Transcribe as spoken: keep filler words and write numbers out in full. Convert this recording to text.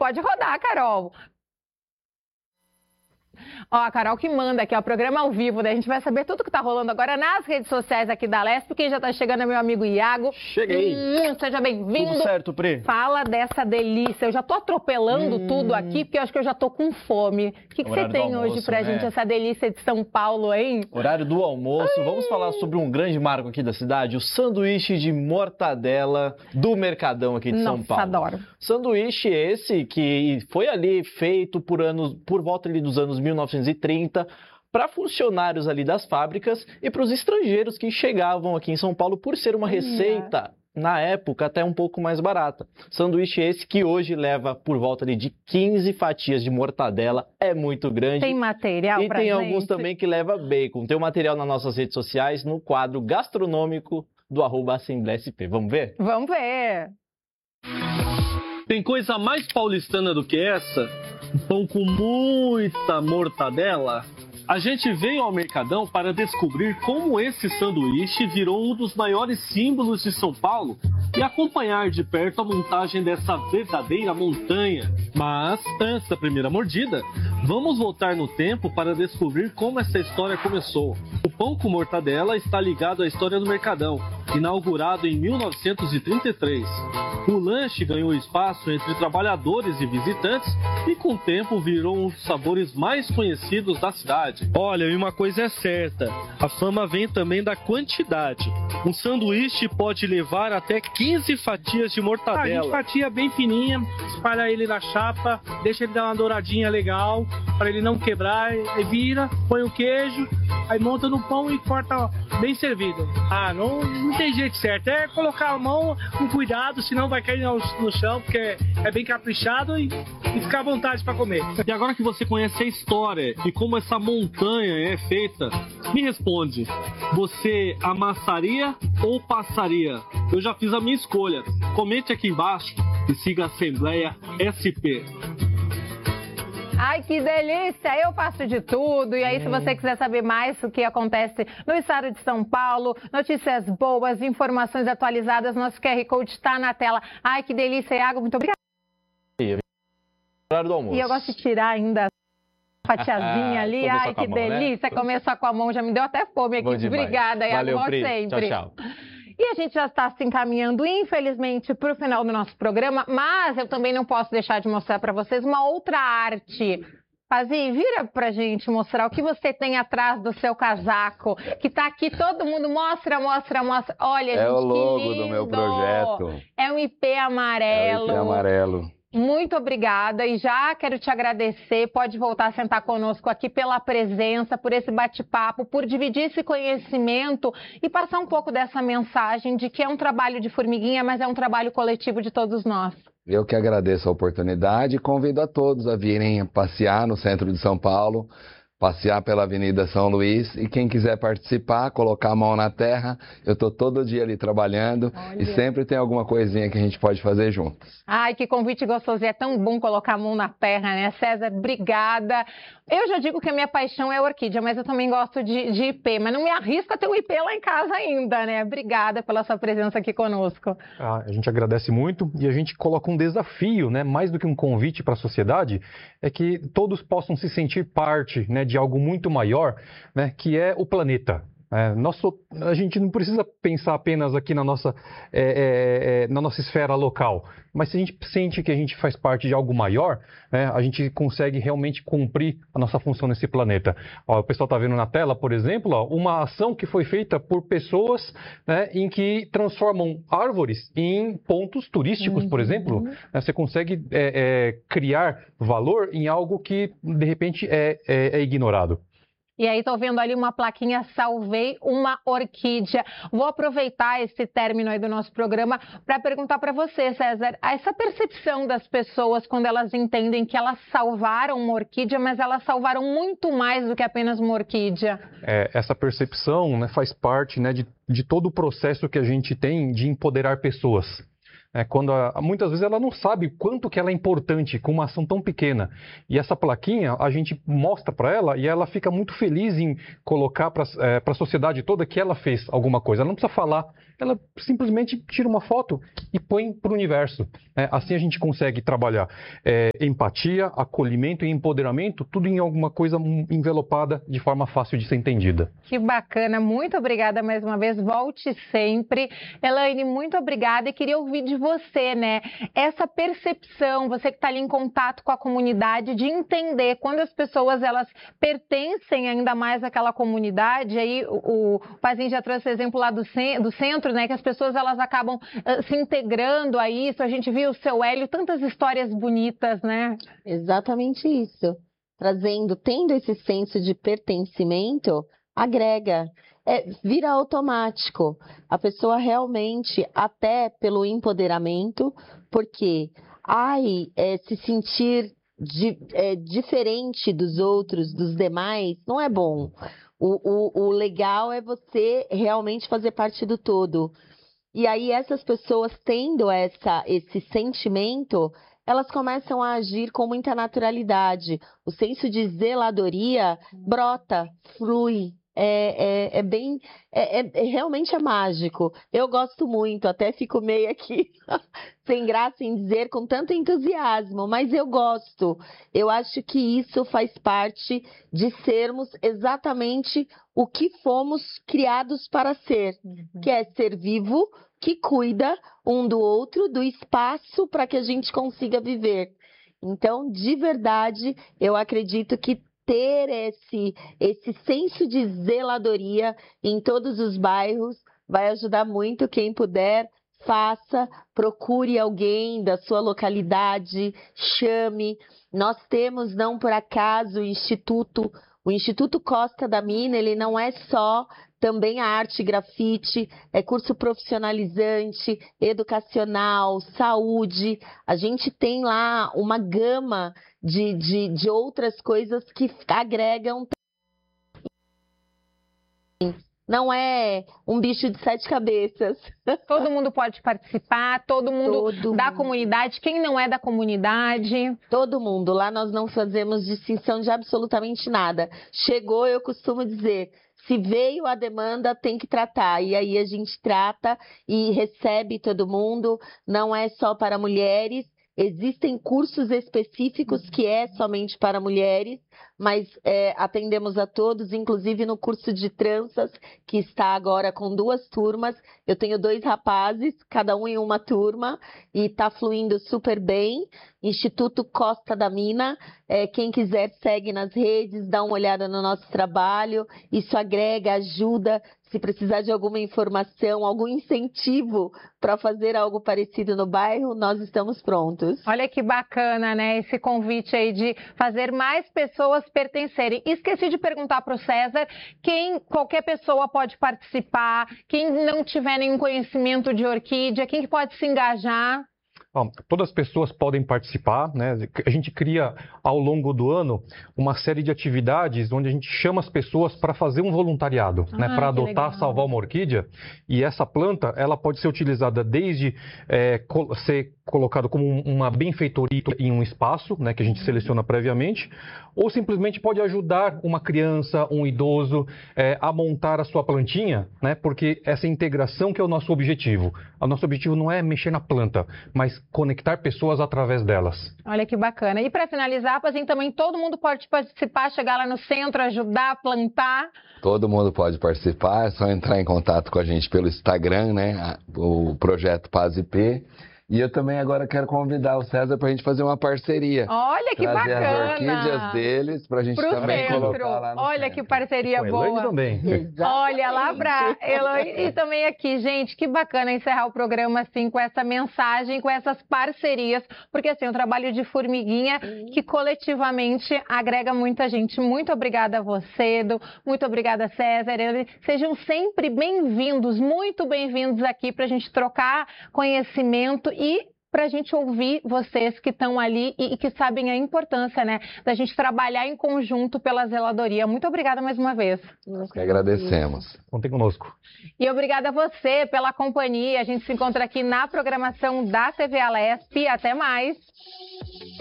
Pode rodar, Carol. Ó, a Carol que manda aqui, ó, programa ao vivo, né? A gente vai saber tudo que tá rolando agora nas redes sociais aqui da Lesp. Quem já tá chegando é meu amigo Iago. Cheguei. Hum, seja bem-vindo. Tudo certo, Pri? Fala dessa delícia. Eu já tô atropelando hum. tudo aqui, porque eu acho que eu já tô com fome. O que, que você tem almoço, hoje pra né? gente, essa delícia de São Paulo, hein? Horário do almoço. Ai. Vamos falar sobre um grande marco aqui da cidade, o sanduíche de mortadela do Mercadão aqui de Nossa, São Paulo. Adoro. Sanduíche esse que foi ali feito por anos, por volta ali dos anos mil novecentos e trinta, para funcionários ali das fábricas e para os estrangeiros que chegavam aqui em São Paulo por ser uma receita, na época, até um pouco mais barata. Sanduíche esse que hoje leva por volta ali de quinze fatias de mortadela, é muito grande. Tem material E pra tem gente? Alguns também que leva bacon. Tem o material nas nossas redes sociais, no quadro gastronômico do arroba Assembleia S P. Vamos ver? Vamos ver! Tem coisa mais paulistana do que essa? Um pão com muita mortadela? A gente veio ao Mercadão para descobrir como esse sanduíche virou um dos maiores símbolos de São Paulo e acompanhar de perto a montagem dessa verdadeira montanha. Mas, antes da primeira mordida, vamos voltar no tempo para descobrir como essa história começou. O pão com mortadela está ligado à história do Mercadão, inaugurado em mil novecentos e trinta e três. O lanche ganhou espaço entre trabalhadores e visitantes e, com o tempo, virou um dos sabores mais conhecidos da cidade. Olha, e uma coisa é certa, a fama vem também da quantidade. Um sanduíche pode levar até quinze fatias de mortadela. A gente fatia bem fininha, espalha ele na chapa, deixa ele dar uma douradinha legal, para ele não quebrar, e vira, põe o queijo, aí monta no pão e corta bem servido. Ah, não, não tem jeito certo, é colocar a mão com cuidado, senão vai cair no, no chão, porque é bem caprichado e, e ficar à vontade para comer. E agora que você conhece a história e como essa montanha é feita, me responde, você amassaria ou passaria? Eu já fiz a minha escolha. Comente aqui embaixo e siga a Assembleia S P. Ai, que delícia! Eu faço de tudo. E aí, se você quiser saber mais o que acontece no estado de São Paulo, notícias boas, informações atualizadas, nosso Q R Code está na tela. Ai, que delícia, Iago. Muito obrigada. Horário do almoço. E eu gosto de tirar ainda a fatiazinha ali. Ai, que mão, delícia. Né? Começou com a mão, já me deu até fome aqui. Obrigada, Iago. Valeu, Pri. Sempre. Tchau, tchau. E a gente já está se encaminhando, infelizmente, para o final do nosso programa, mas eu também não posso deixar de mostrar para vocês uma outra arte. Fazi, vira pra gente mostrar o que você tem atrás do seu casaco, que tá aqui, todo mundo mostra, mostra, mostra. Olha, é gente, o logo que lindo. Do meu projeto. É um I P amarelo. É o I P amarelo. Muito obrigada e já quero te agradecer, pode voltar a sentar conosco aqui pela presença, por esse bate-papo, por dividir esse conhecimento e passar um pouco dessa mensagem de que é um trabalho de formiguinha, mas é um trabalho coletivo de todos nós. Eu que agradeço a oportunidade e convido a todos a virem passear no centro de São Paulo, passear pela Avenida São Luís e quem quiser participar, colocar a mão na terra, eu estou todo dia ali trabalhando. Olha. E sempre tem alguma coisinha que a gente pode fazer juntos. Ai, que convite gostoso, e é tão bom colocar a mão na terra, né? César, obrigada. Eu já digo que a minha paixão é a orquídea, mas eu também gosto de, de I P, mas não me arrisco a ter um I P lá em casa ainda, né? Obrigada pela sua presença aqui conosco. Ah, a gente agradece muito e a gente coloca um desafio, né? Mais do que um convite para a sociedade, é que todos possam se sentir parte, né, de algo muito maior, né, que é o planeta. É, nosso, a gente não precisa pensar apenas aqui na nossa, é, é, na nossa esfera local, mas se a gente sente que a gente faz parte de algo maior, né, a gente consegue realmente cumprir a nossa função nesse planeta. Ó, o pessoal está vendo na tela, por exemplo, ó, uma ação que foi feita por pessoas, né, em que transformam árvores em pontos turísticos, uhum. por exemplo. Né, você consegue é, é, criar valor em algo que, de repente, é, é, é ignorado. E aí, estou vendo ali uma plaquinha, salvei uma orquídea. Vou aproveitar esse término aí do nosso programa para perguntar para você, César, essa percepção das pessoas quando elas entendem que elas salvaram uma orquídea, mas elas salvaram muito mais do que apenas uma orquídea. É, essa percepção, né, faz parte, né, de, de todo o processo que a gente tem de empoderar pessoas. É, quando a, muitas vezes ela não sabe quanto que ela é importante com uma ação tão pequena. E essa plaquinha a gente mostra para ela e ela fica muito feliz em colocar para é, a sociedade toda que ela fez alguma coisa. Ela não precisa falar, ela simplesmente tira uma foto e põe para o universo. É, assim a gente consegue trabalhar é, empatia, acolhimento e empoderamento, tudo em alguma coisa envelopada de forma fácil de ser entendida. Que bacana, muito obrigada mais uma vez, volte sempre. Elaine, muito obrigada e queria ouvir de você, né? Essa percepção, você que está ali em contato com a comunidade, de entender quando as pessoas elas pertencem ainda mais àquela comunidade. Aí o, o Pazinho já trouxe o exemplo lá do, do centro, né? Que as pessoas elas acabam uh, se integrando a isso. A gente viu o seu Hélio, tantas histórias bonitas, né? Exatamente isso. Trazendo, tendo esse senso de pertencimento, agrega. É, vira automático. A pessoa realmente, até pelo empoderamento, porque ai, é, se sentir di, é, diferente dos outros, dos demais, não é bom. O, o, o legal é você realmente fazer parte do todo. E aí essas pessoas tendo essa, esse sentimento, elas começam a agir com muita naturalidade. O senso de zeladoria brota, flui. É, é, é bem, é, é, realmente é mágico. Eu gosto muito, até fico meio aqui sem graça em dizer com tanto entusiasmo, mas eu gosto. Eu acho que isso faz parte de sermos exatamente o que fomos criados para ser, uhum. que é ser vivo, que cuida um do outro, do espaço para que a gente consiga viver. Então, de verdade, eu acredito que ter esse, esse senso de zeladoria em todos os bairros vai ajudar muito. Quem puder, faça, procure alguém da sua localidade, chame. Nós temos, não por acaso, o Instituto, o Instituto Costa da Mina, ele não é só também a arte e grafite, é curso profissionalizante, educacional, saúde. A gente tem lá uma gama de, de, de outras coisas que agregam. Não é um bicho de sete cabeças. Todo mundo pode participar, todo mundo todo da mundo. comunidade, quem não é da comunidade. Todo mundo. Lá nós não fazemos distinção de absolutamente nada. Chegou, eu costumo dizer, se veio a demanda, tem que tratar. E aí a gente trata e recebe todo mundo. Não é só para mulheres. Existem cursos específicos que é somente para mulheres, mas é, atendemos a todos, inclusive no curso de tranças, que está agora com duas turmas. Eu tenho dois rapazes, cada um em uma turma, e está fluindo super bem. Instituto Costa da Mina, é, quem quiser segue nas redes, dá uma olhada no nosso trabalho. Isso agrega, ajuda. Se precisar de alguma informação, algum incentivo para fazer algo parecido no bairro, nós estamos prontos. Olha que bacana, né? Esse convite aí de fazer mais pessoas pertencerem. Esqueci de perguntar para o César, quem, qualquer pessoa pode participar, quem não tiver nenhum conhecimento de orquídea, quem pode se engajar? Bom, todas as pessoas podem participar, né? A gente cria ao longo do ano uma série de atividades onde a gente chama as pessoas para fazer um voluntariado, ah, né? Para adotar, legal. Salvar uma orquídea. E essa planta, ela pode ser utilizada desde é, col- ser colocado como uma benfeitoria em um espaço, né? Que a gente uhum. seleciona previamente, ou simplesmente pode ajudar uma criança, um idoso é, a montar a sua plantinha, né? Porque essa integração que é o nosso objetivo. O nosso objetivo não é mexer na planta, mas conectar pessoas através delas. Olha que bacana. E para finalizar, assim, também todo mundo pode participar, chegar lá no centro, ajudar, plantar? Todo mundo pode participar, é só entrar em contato com a gente pelo Instagram, né? O projeto Paz I P. E eu também agora quero convidar o César para a gente fazer uma parceria. Olha que trazer bacana! Trazer as orquídeas deles para a gente Pro também centro. colocar lá no Olha centro. que parceria Com boa. também. Olha lá para Elaine e também aqui, gente, que bacana encerrar o programa assim com essa mensagem, com essas parcerias, porque assim, o trabalho de formiguinha que coletivamente agrega muita gente. Muito obrigada a você, Edu, muito obrigada César, Elaine. Sejam sempre bem-vindos, muito bem-vindos aqui para a gente trocar conhecimento e para a gente ouvir vocês que estão ali e, e que sabem a importância, né, da gente trabalhar em conjunto pela zeladoria. Muito obrigada mais uma vez. Nós que agradecemos. Contem conosco. E obrigada a você pela companhia. A gente se encontra aqui na programação da T V Alesp. Até mais.